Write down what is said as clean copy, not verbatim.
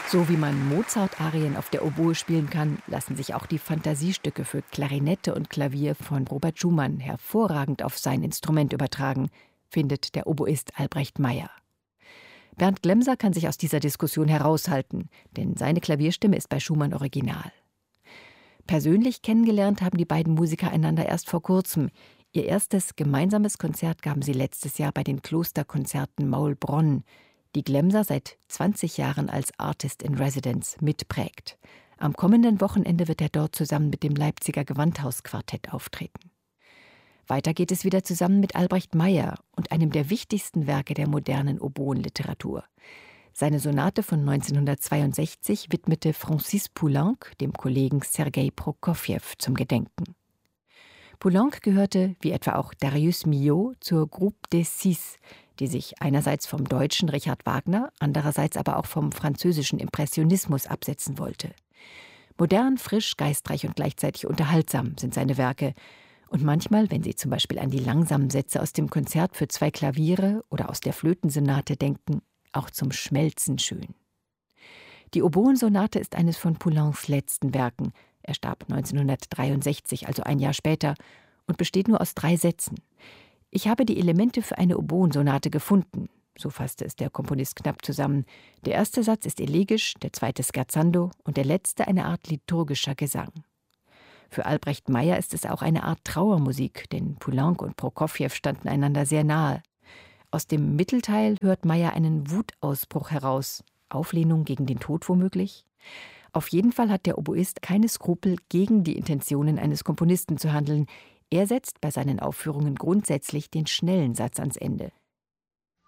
So wie man Mozart-Arien auf der Oboe spielen kann, lassen sich auch die Fantasiestücke für Klarinette und Klavier von Robert Schumann hervorragend auf sein Instrument übertragen, findet der Oboist Albrecht Meyer. Bernd Glemser kann sich aus dieser Diskussion heraushalten, denn seine Klavierstimme ist bei Schumann original. Persönlich kennengelernt haben die beiden Musiker einander erst vor kurzem. Ihr erstes gemeinsames Konzert gaben sie letztes Jahr bei den Klosterkonzerten Maulbronn, die Glemser seit 20 Jahren als Artist in Residence mitprägt. Am kommenden Wochenende wird er dort zusammen mit dem Leipziger Gewandhausquartett auftreten. Weiter geht es wieder zusammen mit Albrecht Meyer und einem der wichtigsten Werke der modernen Oboenliteratur. Seine Sonate von 1962 widmete Francis Poulenc dem Kollegen Sergei Prokofjew zum Gedenken. Poulenc gehörte, wie etwa auch Darius Milhaud, zur Groupe des Six, die sich einerseits vom deutschen Richard Wagner, andererseits aber auch vom französischen Impressionismus absetzen wollte. Modern, frisch, geistreich und gleichzeitig unterhaltsam sind seine Werke. Und manchmal, wenn Sie zum Beispiel an die langsamen Sätze aus dem Konzert für 2 Klaviere oder aus der Flötensonate denken, auch zum Schmelzen schön. Die Oboensonate ist eines von Poulencs letzten Werken. Er starb 1963, also ein Jahr später, und besteht nur aus 3 Sätzen. Ich habe die Elemente für eine Oboensonate gefunden, so fasste es der Komponist knapp zusammen. Der erste Satz ist elegisch, der zweite scherzando und der letzte eine Art liturgischer Gesang. Für Albrecht Meyer ist es auch eine Art Trauermusik, denn Poulenc und Prokofjew standen einander sehr nahe. Aus dem Mittelteil hört Meyer einen Wutausbruch heraus. Auflehnung gegen den Tod womöglich? Auf jeden Fall hat der Oboist keine Skrupel, gegen die Intentionen eines Komponisten zu handeln. Er setzt bei seinen Aufführungen grundsätzlich den schnellen Satz ans Ende.